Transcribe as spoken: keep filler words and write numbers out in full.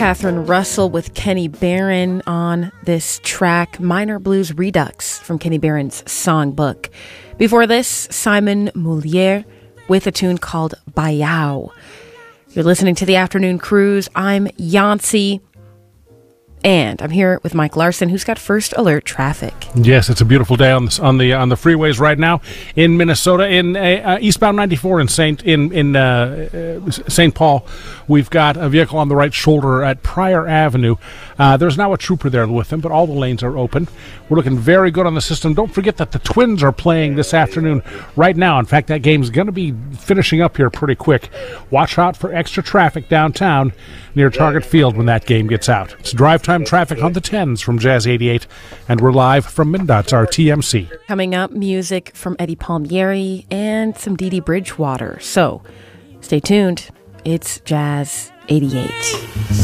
Catherine Russell with Kenny Barron on this track, Minor Blues Redux from Kenny Barron's songbook. Before this, Simon Moulier with a tune called Bayou. You're listening to The Afternoon Cruise. I'm Yancey. And I'm here with Mike Larson, who's got first alert traffic. Yes, it's a beautiful day on the on the on the freeways right now in Minnesota. In uh, eastbound ninety-four in Saint in in uh, uh, Saint Paul, we've got a vehicle on the right shoulder at Pryor Avenue. Uh, there's now a trooper there with him, but all the lanes are open. We're looking very good on the system. Don't forget that the Twins are playing this afternoon right now. In fact, that game's going to be finishing up here pretty quick. Watch out for extra traffic downtown near Target Field when that game gets out. It's drive time traffic on the tens from Jazz eighty-eight, and we're live from MnDOT's R T M C. Coming up, music from Eddie Palmieri and some Dee Dee Bridgewater. So stay tuned. It's Jazz eighty-eight.